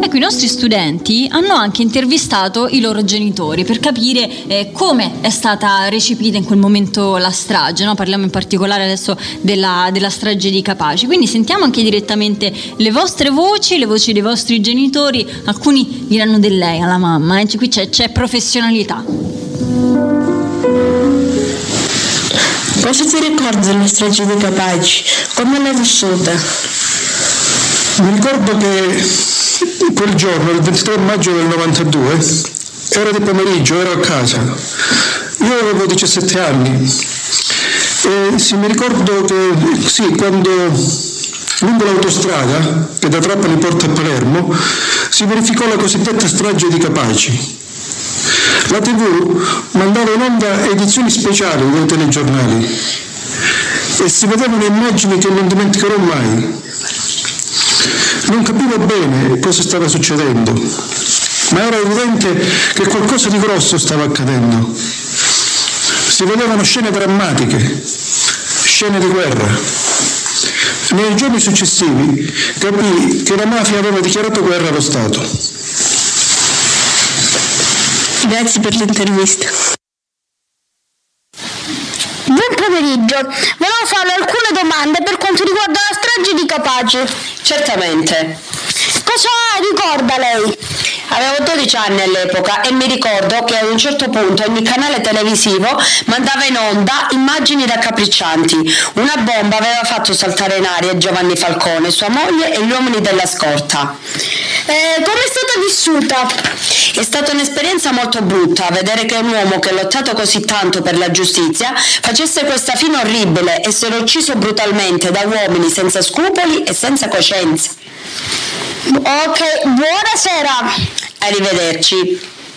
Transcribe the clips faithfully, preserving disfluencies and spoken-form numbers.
Ecco, i nostri studenti hanno anche intervistato i loro genitori per capire eh, come è stata recepita in quel momento la strage, no? Parliamo in particolare adesso della, della strage di Capaci, quindi sentiamo anche direttamente le vostre voci, le voci dei vostri genitori. Alcuni diranno del lei alla mamma, eh? Cioè, qui c'è, c'è professionalità. Cosa ti ricordi della strage di Capaci? Come l'hai vissuta? Mi ricordo che quel giorno, il ventitré maggio del novantadue, era di pomeriggio, ero a casa. Io avevo diciassette anni e sì, mi ricordo che sì, quando lungo l'autostrada che da Trapani porta a Palermo si verificò la cosiddetta strage di Capaci. La tivù mandava in onda edizioni speciali dei telegiornali e si vedevano immagini che non dimenticherò mai. Non capivo bene cosa stava succedendo, ma era evidente che qualcosa di grosso stava accadendo. Si vedevano scene drammatiche, scene di guerra. Nei giorni successivi capii che la mafia aveva dichiarato guerra allo Stato. Grazie per l'intervista. Buon pomeriggio, volevo farle alcune domande per quanto riguarda la strage di Capaci. Certamente. Cosa ricorda lei? Avevo dodici anni all'epoca e mi ricordo che ad un certo punto ogni canale televisivo mandava in onda immagini raccapriccianti. Una bomba aveva fatto saltare in aria Giovanni Falcone, sua moglie e gli uomini della scorta. Eh, come è stata vissuta? È stata un'esperienza molto brutta vedere che un uomo che ha lottato così tanto per la giustizia facesse questa fine orribile, essere ucciso brutalmente da uomini senza scrupoli e senza coscienza. Ok, buonasera. Arrivederci.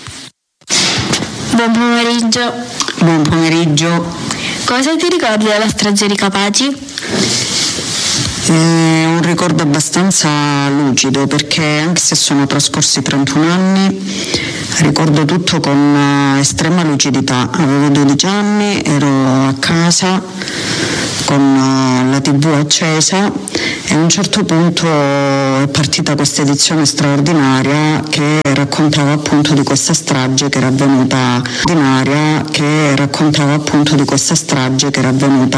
Buon pomeriggio. Buon pomeriggio. Cosa ti ricordi della strage di Capaci? È un ricordo abbastanza lucido perché anche se sono trascorsi trentuno anni ricordo tutto con estrema lucidità. Avevo dodici anni, ero a casa con la tivù accesa e a un certo punto è partita questa edizione straordinaria che raccontava appunto di questa strage che era avvenuta ordinaria che raccontava appunto di questa strage che era avvenuta